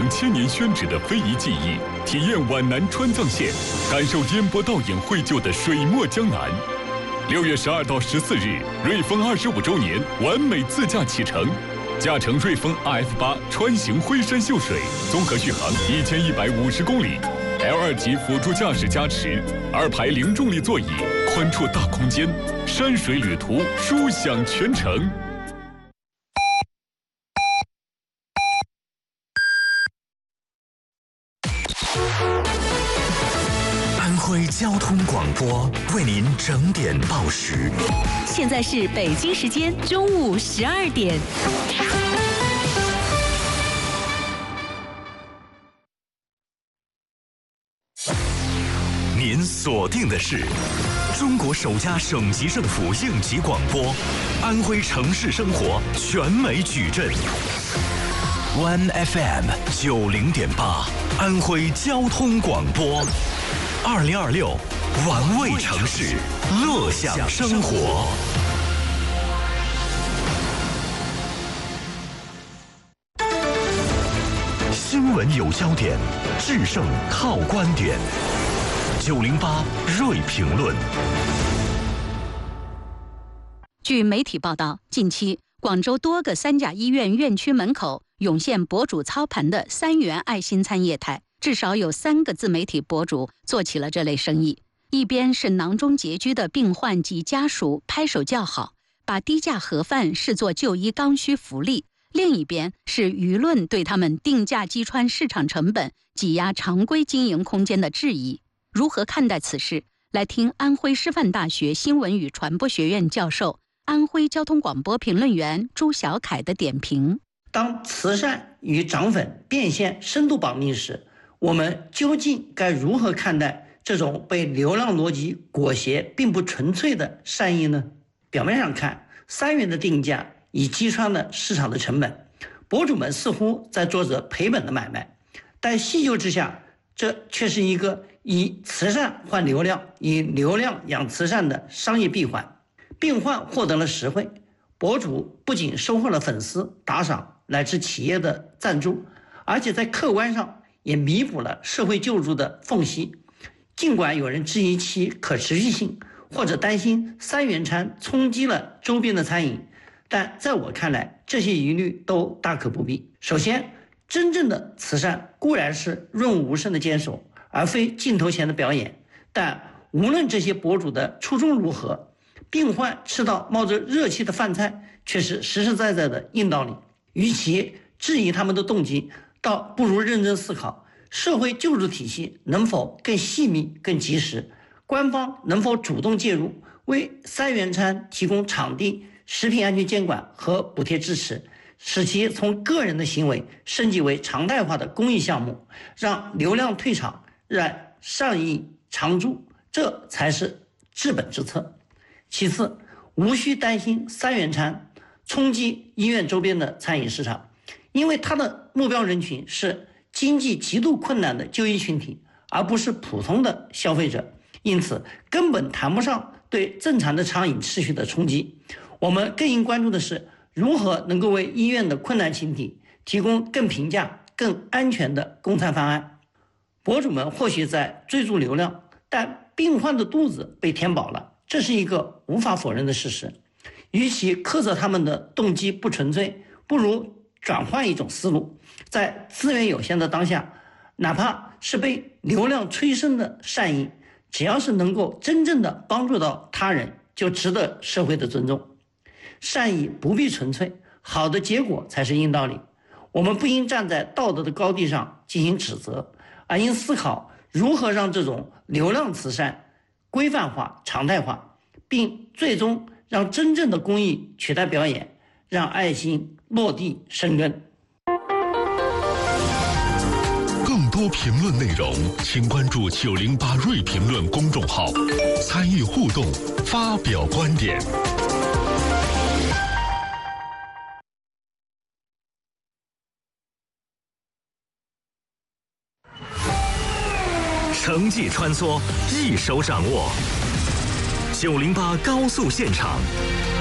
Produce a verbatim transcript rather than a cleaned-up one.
千年宣纸的非遗技艺，体验皖南川藏线，感受烟波倒影绘就的水墨江南。六月十二到十四日，瑞风二十五周年完美自驾启程，驾乘瑞风 R F 八穿行徽山秀水，综合续航一千一百五十公里 ，L 二级辅助驾驶加持，二排零重力座椅，宽绰大空间，山水旅途舒享全程。 安徽交通广播为您整点报时。 现在是北京时间中午十二点。 您锁定的是中国首家省级政府应急广播，安徽城市生活全美矩阵。One F M 九零点八，安徽交通广播。二零二六，玩味城市，乐享生活。新闻有焦点，制胜靠观点。九零八锐评论。 据媒体报道，近期广州多个三甲医院院区门口涌现博主操盘的三元爱心餐业态。至少有三个自媒体博主做起了这类生意，一边是囊中拮据的病患及家属拍手叫好，把低价盒饭视作就医刚需福利；另一边是舆论对他们定价击穿市场成本、挤压常规经营空间的质疑。如何看待此事？来听安徽师范大学新闻与传播学院教授、安徽交通广播评论员朱小凯的点评： 当慈善与涨粉变现深度绑定时，我们究竟该如何看待这种被流量逻辑裹挟并不纯粹的善意呢？表面上看，三元的定价已击穿了市场的成本，博主们似乎在做着赔本的买卖，但细究之下，这却是一个以慈善换流量、以流量养慈善的商业闭环。病患获得了实惠，博主不仅收获了粉丝、打赏乃至企业的赞助，而且在客观上也弥补了社会救助的缝隙。尽管有人质疑其可持续性，或者担心三元餐冲击了周边的餐饮，但在我看来，这些疑虑都大可不必。首先，真正的慈善固然是润物无声的坚守，而非镜头前的表演，但无论这些博主的初衷如何，病患吃到冒着热气的饭菜却是实实在在的硬道理。与其质疑他们的动机，倒不如认真思考，社会救助体系能否更细密、更及时？官方能否主动介入，为三元餐提供场地、食品安全监管和补贴支持，使其从个人的行为升级为常态化的公益项目，让流量退场，让善意常驻，这才是治本之策。其次，无需担心三元餐冲击医院周边的餐饮市场，因为它的目标人群是经济极度困难的就医群体，而不是普通的消费者，因此根本谈不上对正常的餐饮秩序的冲击。我们更应关注的是如何能够为医院的困难群体提供更平价、更安全的供餐方案。博主们或许在追逐流量，但病患的肚子被填饱了，这是一个无法否认的事实。与其苛责他们的动机不纯粹，不如转换一种思路，在资源有限的当下，哪怕是被流量催生的善意，只要是能够真正的帮助到他人，就值得社会的尊重。善意不必纯粹，好的结果才是硬道理。我们不应站在道德的高地上进行指责，而应思考如何让这种流量慈善规范化、常态化，并最终让真正的公益取代表演，让爱心落地生根。 更多评论内容，请关注九零八锐评论公众号，参与互动，发表观点。 城际穿梭，一手掌握。九零八高速现场，